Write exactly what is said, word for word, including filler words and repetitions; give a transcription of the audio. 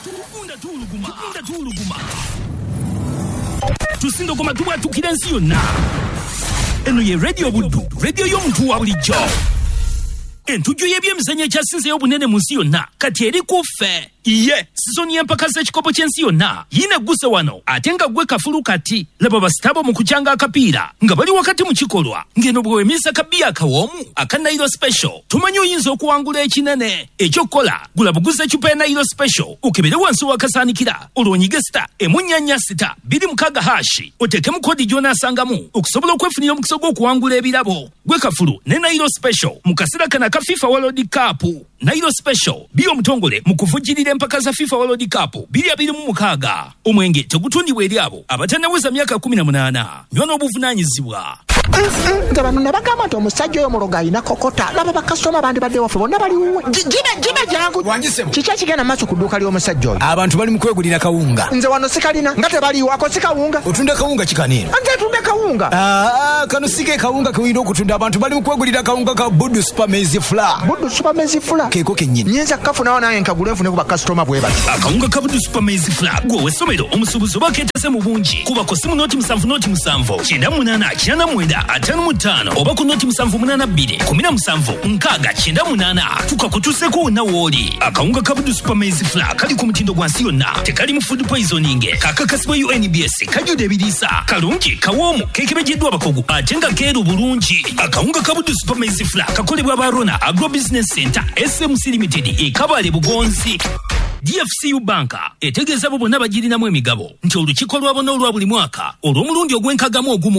Tugunda tuluguma. Tugunda tuluguma. Tusindo koma tuwa tukirensi yonna. Eno ye radio Buddu, radio y'omuntu wa bulijjo. Entujju y'ebyemizannyo ekyasinzeyo obunene mu nsi yonna kati eri ku ffe. Iye, sizoni y'empaka z'ekikopo ky'ensi yonna yinegguse wano ate nga gwe kafulu kati laba basitabo mu kukyanga akapiira nga bali wakati mu kikolwa ng'eno bwe weemisa kabbiya akawoomu aka Nairo Special tumanyi oyinza okuwangula ekinene ekyokukola gula buguza ecupa ya Nairo Special okebere wansi wakasaanikira olwonyige sita emunnyanya sita biri mukaaga hashi oteekemu kodi gy'onaasangamu okusobola okwefunira omukisa gw'okuwangula ebirabo gwe kafulu ne Nairo Special mu kaseera kana ka FIFA World Cup. Nairo Special biyo omutongole mu kuvujjirira empaka za FIFA World Cup biri abiri mu mukaaga. Omwenge tegutundibwa eri abo abatannaweza myaka kumi na munaana. Nywa n'obuvunaanyizibwa. Nga bano nabagamba nti omusajja oyo muloga alina kokota laba bakasitoma bandi badde waffe bonna bali wuwe jibe jibe jangu kiki ekigenda maaso ku dduuka ly'omusajja oyo abantu bali mu kwegulira kawunga nze wano sikalina nga tebaliiwo ako si kawunga otunda kawunga kikanira nze tunde kawunga aa kano sige kawunga kewira okutunda abantu bali mu kwegulira kawunga ka Buddu Super Maize Flour Buddu Super Maize Flour keeko kennyini nyinza kafunawo naye nkagula enfune ku bakasitoma bwe bati akawunga ka Buddu Super Maize Flour gwe w'essomero omusuubuzi oba keetase mu bungi kuba ku simu nooti musanvu nooti musanvu kyenda munaana kyenda mwenda ataano mu ttaano oba ku nooti musanvu munaana bbiri kumi na musanvu nkaaga kyenda munaana tukakutuuseko wonna w'oli. Akawunga ka Buddu Super Maize Flour kali ku mutindo gwa nsi yonna tekali mu food poisoning kakakasibwa U N B S kajjudde ebiriisa kalungi kawoomu keekebejeddwa abakugu ate nga keeru bulungi. Akawunga ka Buddu Super Maize Flour kakolebwa ba Rona Agro Business Center S M C Limited e Kabale Bugonzi. D F C U Banka etegeeza abo bonna bagirinamu emigabo nti olukiiko lwabona olwa buli mwaka olw'omulundi ogw'enkagamu ogumu